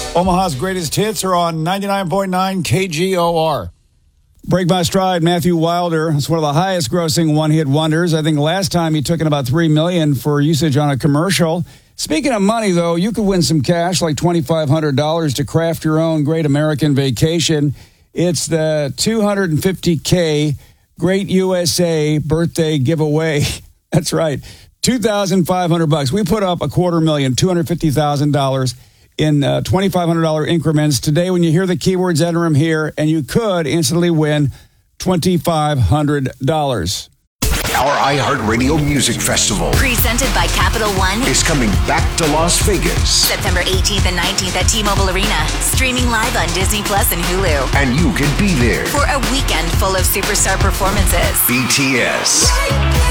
Omaha's greatest hits are on 99.9 KGOR. Break My Stride, Matthew Wilder. It's one of the highest grossing one-hit wonders. I think last time he took in about $3 million for usage on a commercial. Speaking of money, though, you could win some cash, like $2,500 to craft your own Great American Vacation. It's the $250K Great USA birthday giveaway. That's right, $2,500. We put up $250,000, $250,000 in $2,500 increments. Today, when you hear the keywords, enter them here, and you could instantly win $2,500. Our iHeartRadio Music Festival, presented by Capital One, is coming back to Las Vegas. September 18th and 19th at T-Mobile Arena. Streaming live on Disney Plus and Hulu. And you can be there for a weekend full of superstar performances. BTS.